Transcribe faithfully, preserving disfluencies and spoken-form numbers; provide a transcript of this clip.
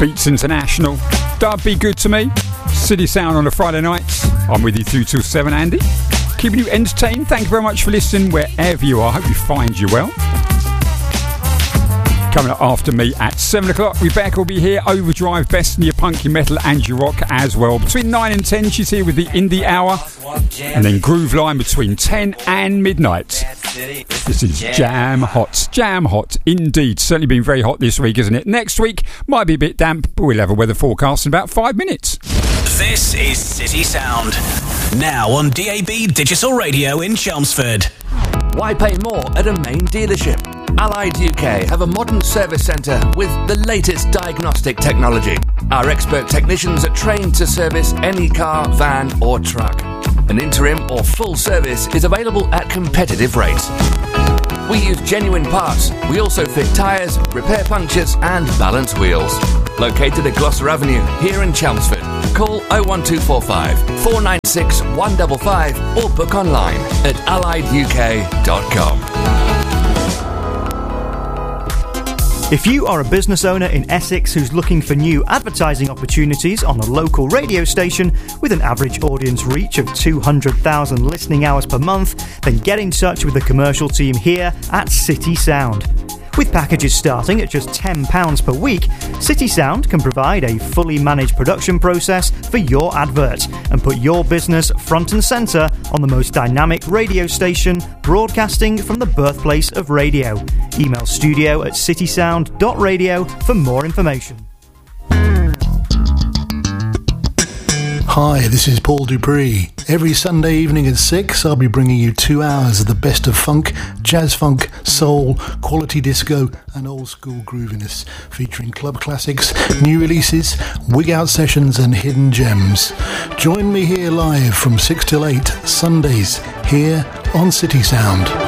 Beats International. Dub Be Good to Me. City Sound on a Friday night. I'm with you through till seven, Andy. Keeping you entertained. Thank you very much for listening wherever you are. Hope you find you well. Coming up after me at seven o'clock, Rebecca will be here. Overdrive, best in your punk, your metal and your rock as well. Between nine and ten, she's here with the Indie Hour. And then Groove Line between ten and midnight. This is Jam Hot. Jam Hot, indeed. Certainly been very hot this week, isn't it? Next week might be a bit damp, but we'll have a weather forecast in about five minutes. This is City Sound. Now on D A B Digital Radio in Chelmsford. Why pay more at a main dealership? Allied U K have a modern service centre with the latest diagnostic technology. Our expert technicians are trained to service any car, van or truck. An interim or full service is available at competitive rates. We use genuine parts. We also fit tyres, repair punctures and balance wheels. Located at Gloucester Avenue, here in Chelmsford. Call oh one two four five, four nine six, one five five or book online at allied u k dot com. If you are a business owner in Essex who's looking for new advertising opportunities on a local radio station with an average audience reach of two hundred thousand listening hours per month, then get in touch with the commercial team here at City Sound. With packages starting at just ten pounds per week, City Sound can provide a fully managed production process for your advert and put your business front and centre on the most dynamic radio station broadcasting from the birthplace of radio. Email studio at citysound dot radio for more information. Hi, this is Paul Dupree. Every Sunday evening at six, I'll be bringing you two hours of the best of funk, jazz funk, soul, quality disco and old school grooviness, featuring club classics, new releases, wig out sessions and hidden gems. Join me here live from six till eight, Sundays, here on City Sound.